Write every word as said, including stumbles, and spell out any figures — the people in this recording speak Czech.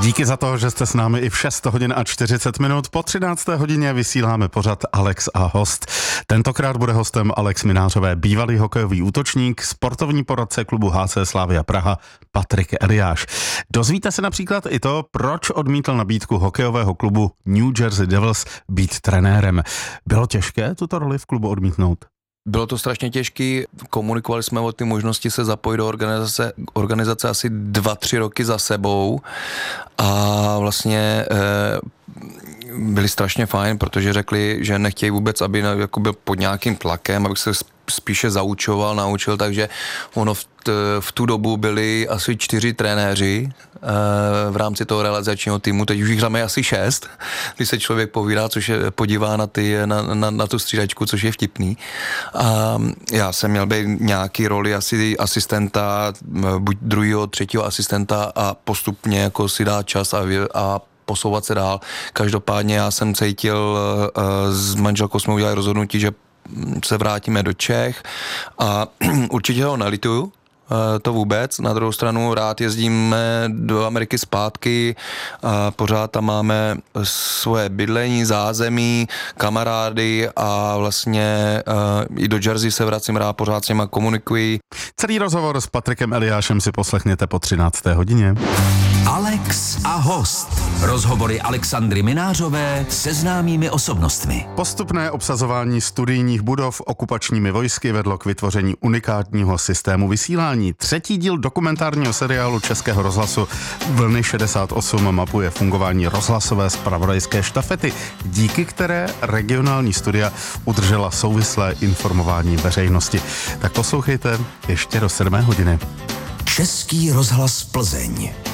Díky za to, že jste s námi i v šest hodin a čtyřicet minut. Po třinácté hodině vysíláme pořad Alex a host. Tentokrát bude hostem Alex Minářové, bývalý hokejový útočník, sportovní poradce klubu H C Slavia Praha Patrik Eliáš. Dozvíte se například i to, proč odmítl nabídku hokejového klubu New Jersey Devils být trenérem. Bylo těžké tuto roli v klubu odmítnout? Bylo to strašně těžký, komunikovali jsme o ty možnosti se zapojit do organizace, organizace asi dva, tři roky za sebou a vlastně e, byli strašně fajn, protože řekli, že nechtějí vůbec, aby jako byl pod nějakým tlakem, abych se spíše zaučoval, naučil, takže ono v, t, v tu dobu byli asi čtyři trenéři e, v rámci toho realizačního týmu, teď už jich máme asi šest, když se člověk povídá, což je, podívá na, ty, na, na, na tu střídačku, což je vtipný. A já jsem měl být nějaký roli asi asistenta, buď druhého, třetího asistenta a postupně jako si dát čas a, a posouvat se dál. Každopádně já jsem cítil, s manželkou jsme udělali rozhodnutí, že se vrátíme do Čech a určitě ho nelituju, to vůbec. Na druhou stranu rád jezdíme do Ameriky zpátky, pořád tam máme svoje bydlení, zázemí, kamarády a vlastně i do Jersey se vracím rád, pořád s nima komunikuji. Celý rozhovor s Patrikem Eliášem si poslechněte po třinácté hodině. Alex a host. Rozhovory Alexandry Minářové se známými osobnostmi. Postupné obsazování studijních budov okupačními vojsky vedlo k vytvoření unikátního systému vysílání. Třetí díl dokumentárního seriálu Českého rozhlasu Vlny šedesát osm mapuje fungování rozhlasové zpravodajské štafety, díky které regionální studia udržela souvislé informování veřejnosti. Tak poslouchejte ještě do sedmé hodiny. Český rozhlas Plzeň.